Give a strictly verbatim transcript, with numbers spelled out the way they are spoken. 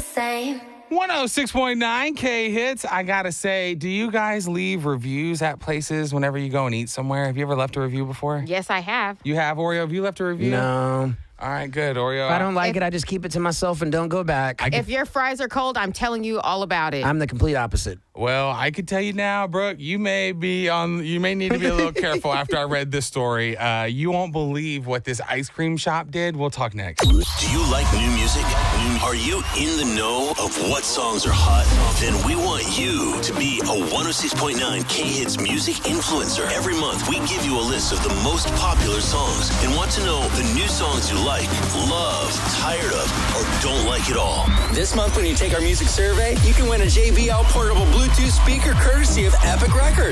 same. one oh six point nine K Hits. I gotta say, do you guys leave reviews at places whenever you go and eat somewhere? Have you ever left a review before? Yes, I have. You have, Oreo? Have you left a review? No. All right, good, Oreo. If I don't like If- it, I just keep it to myself and don't go back. I, If your fries are cold, I'm telling you all about it. I'm the complete opposite. Well, I could tell you now, Brooke, you may be on. You may need to be a little careful after I read this story. Uh, you won't believe what this ice cream shop did. We'll talk next. Do you like new music? Are you in the know of what songs are hot? Then we want you to be a one oh six point nine K Hits music influencer. Every month, we give you a list of the most popular songs and want to know the new songs you like, love, tired of, or don't like at all. This month, when you take our music survey, you can win a J B L portable Bluetooth speaker courtesy of Epic Records.